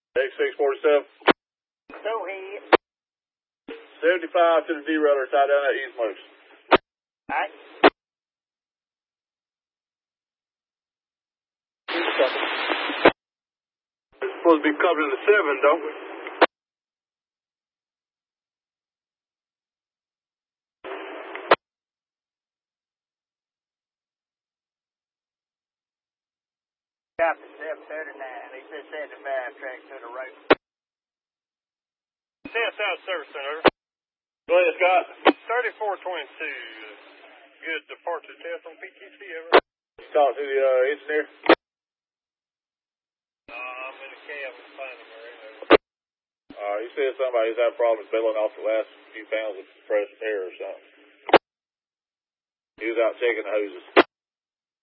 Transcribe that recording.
X647. So he. 75 to the derailleur, tied down that eastmost. Alright. It's supposed to be covering the 7, don't we? Copy 739. He said 75 track to the right. South Service Center. Go ahead, Scott. 3422. Good departure test on PTC, ever? Talk to the engineer. I'm in the cab and finding him right He said somebody's had problems bailing off the last few pounds of fresh air or something. He was out checking the hoses.